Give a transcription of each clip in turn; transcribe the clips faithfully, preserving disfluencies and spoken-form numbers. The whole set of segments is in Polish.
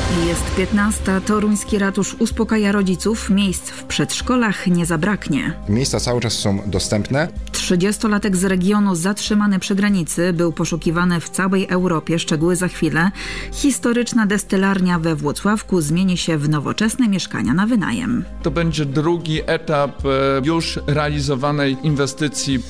Jest piętnasta. Toruński ratusz uspokaja rodziców. Miejsc w przedszkolach nie zabraknie. Miejsca cały czas są dostępne. trzydziestolatek z regionu zatrzymany przy granicy był poszukiwany w całej Europie. Szczegóły za chwilę. Historyczna destylarnia we Włocławku zmieni się w nowoczesne mieszkania na wynajem. To będzie drugi etap już realizowanej inwestycji.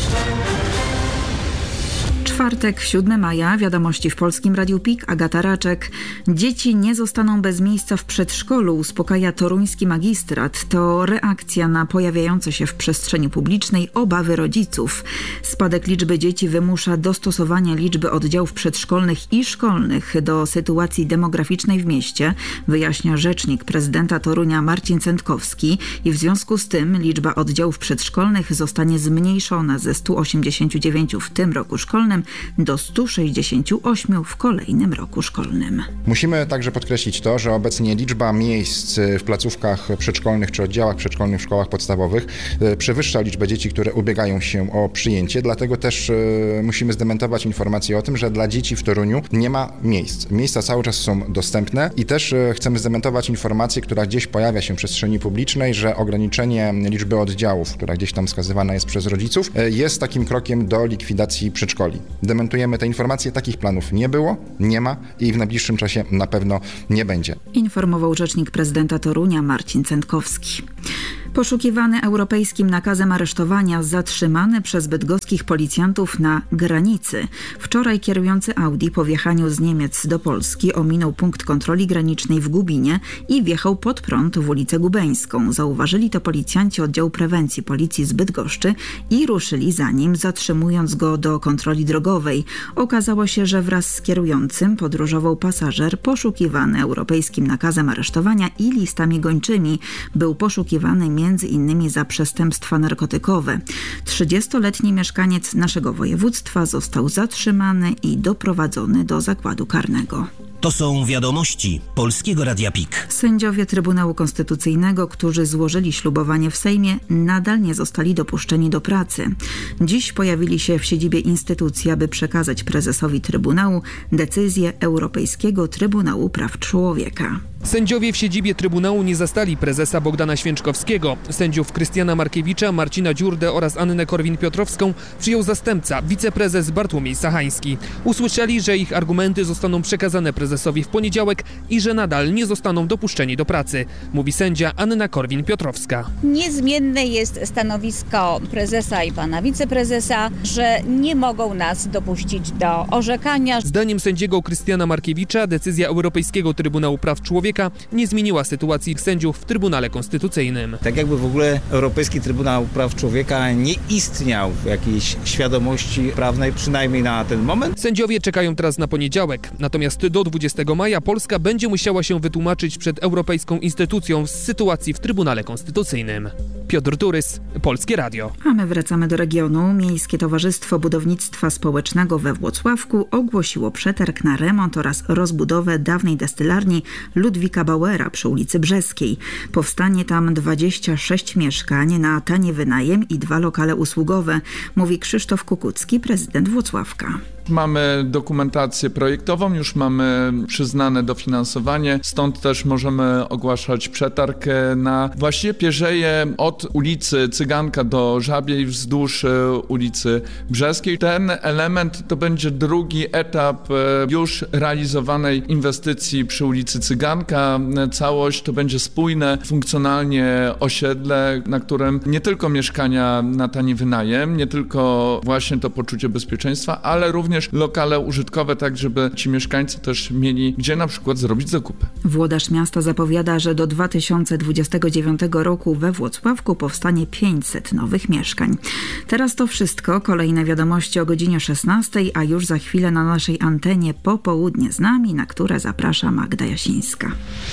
Czwartek, siódmego maja, wiadomości w Polskim Radiu P I K, Agata Raczek. Dzieci nie zostaną bez miejsca w przedszkolu, uspokaja toruński magistrat. To reakcja na pojawiające się w przestrzeni publicznej obawy rodziców. Spadek liczby dzieci wymusza dostosowanie liczby oddziałów przedszkolnych i szkolnych do sytuacji demograficznej w mieście, wyjaśnia rzecznik prezydenta Torunia Marcin Cętkowski, i w związku z tym liczba oddziałów przedszkolnych zostanie zmniejszona ze stu osiemdziesięciu dziewięciu w tym roku szkolnym do stu sześćdziesięciu ośmiu w kolejnym roku szkolnym. Musimy także podkreślić to, że obecnie liczba miejsc w placówkach przedszkolnych czy oddziałach przedszkolnych w szkołach podstawowych przewyższa liczbę dzieci, które ubiegają się o przyjęcie. Dlatego też musimy zdementować informację o tym, że dla dzieci w Toruniu nie ma miejsc. Miejsca cały czas są dostępne i też chcemy zdementować informację, która gdzieś pojawia się w przestrzeni publicznej, że ograniczenie liczby oddziałów, która gdzieś tam wskazywana jest przez rodziców, jest takim krokiem do likwidacji przedszkoli. Dementujemy te informacje, takich planów nie było, nie ma i w najbliższym czasie na pewno nie będzie. Informował rzecznik prezydenta Torunia Marcin Cętkowski. Poszukiwany europejskim nakazem aresztowania, zatrzymany przez bydgoskich policjantów na granicy. Wczoraj kierujący Audi po wjechaniu z Niemiec do Polski ominął punkt kontroli granicznej w Gubinie i wjechał pod prąd w ulicę Gubeńską. Zauważyli to policjanci oddziału prewencji policji z Bydgoszczy i ruszyli za nim, zatrzymując go do kontroli drogowej. Okazało się, że wraz z kierującym podróżował pasażer poszukiwany europejskim nakazem aresztowania i listami gończymi. Był poszukiwany między innymi za przestępstwa narkotykowe. trzydziestoletni mieszkaniec naszego województwa został zatrzymany i doprowadzony do zakładu karnego. To są wiadomości Polskiego Radia P I K. Sędziowie Trybunału Konstytucyjnego, którzy złożyli ślubowanie w Sejmie, nadal nie zostali dopuszczeni do pracy. Dziś pojawili się w siedzibie instytucji, aby przekazać prezesowi Trybunału decyzję Europejskiego Trybunału Praw Człowieka. Sędziowie w siedzibie Trybunału nie zastali prezesa Bogdana Święczkowskiego. Sędziów Krystiana Markiewicza, Marcina Dziurdę oraz Annę Korwin-Piotrowską przyjął zastępca, wiceprezes Bartłomiej Sachański. Usłyszeli, że ich argumenty zostaną przekazane prezesowi w poniedziałek i że nadal nie zostaną dopuszczeni do pracy, mówi sędzia Anna Korwin-Piotrowska. Niezmienne jest stanowisko prezesa i pana wiceprezesa, że nie mogą nas dopuścić do orzekania. Zdaniem sędziego Krystiana Markiewicza decyzja Europejskiego Trybunału Praw Człowieka nie zmieniła sytuacji sędziów w Trybunale Konstytucyjnym. Tak jakby w ogóle Europejski Trybunał Praw Człowieka nie istniał w jakiejś świadomości prawnej, przynajmniej na ten moment. Sędziowie czekają teraz na poniedziałek, natomiast do dwudziestego maja Polska będzie musiała się wytłumaczyć przed europejską instytucją z sytuacji w Trybunale Konstytucyjnym. Piotr Turys, Polskie Radio. A my wracamy do regionu. Miejskie Towarzystwo Budownictwa Społecznego we Włocławku ogłosiło przetarg na remont oraz rozbudowę dawnej destylarni Ludwika Bauera przy ulicy Brzeskiej. Powstanie tam dwadzieścia sześć mieszkań na tani wynajem i dwa lokale usługowe, mówi Krzysztof Kukucki, prezydent Włocławka. Mamy dokumentację projektową, już mamy przyznane dofinansowanie, stąd też możemy ogłaszać przetarg na właściwie pierzeje od ulicy Cyganka do Żabiej wzdłuż ulicy Brzeskiej. Ten element to będzie drugi etap już realizowanej inwestycji przy ulicy Cyganka. Całość to będzie spójne, funkcjonalnie osiedle, na którym nie tylko mieszkania na tani wynajem, nie tylko właśnie to poczucie bezpieczeństwa, ale również lokale użytkowe, tak żeby ci mieszkańcy też mieli gdzie na przykład zrobić zakupy. Włodarz miasta zapowiada, że do dwa tysiące dwudziestego dziewiątego roku we Włocławku powstanie pięćset nowych mieszkań. Teraz to wszystko. Kolejne wiadomości o godzinie szesnastej, a już za chwilę na naszej antenie popołudnie z nami, na które zaprasza Magda Jasińska.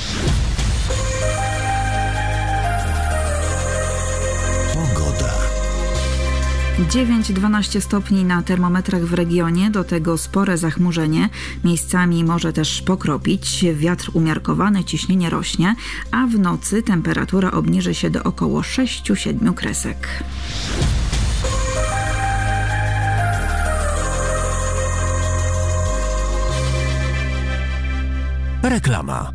dziewięć dwanaście stopni na termometrach w regionie, do tego spore zachmurzenie. Miejscami może też pokropić, wiatr umiarkowany, ciśnienie rośnie, a w nocy temperatura obniży się do około sześć siedem kresek. Reklama.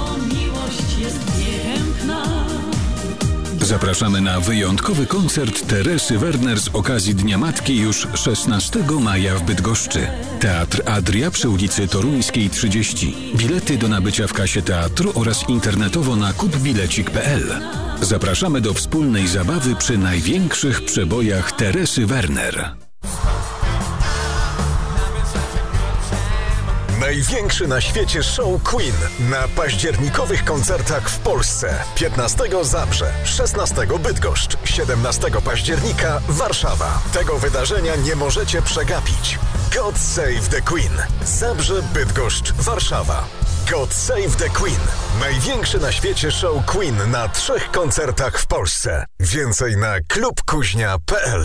Zapraszamy na wyjątkowy koncert Teresy Werner z okazji Dnia Matki już szesnastego maja w Bydgoszczy. Teatr Adria przy ulicy Toruńskiej trzydzieści. Bilety do nabycia w kasie teatru oraz internetowo na kupbilecik kropka p l. Zapraszamy do wspólnej zabawy przy największych przebojach Teresy Werner. Największy na świecie show Queen na październikowych koncertach w Polsce. piętnastego Zabrze, szesnastego Bydgoszcz, siedemnastego października Warszawa. Tego wydarzenia nie możecie przegapić. God Save the Queen. Zabrze, Bydgoszcz, Warszawa. God Save the Queen. Największy na świecie show Queen na trzech koncertach w Polsce. Więcej na klub kuźnia kropka p l.